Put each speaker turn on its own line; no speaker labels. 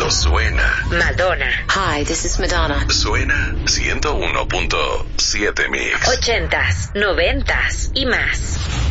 Esto suena.
Madonna.
Hi, this is Madonna.
Suena 101.7 Mix.
80s, 90s y más.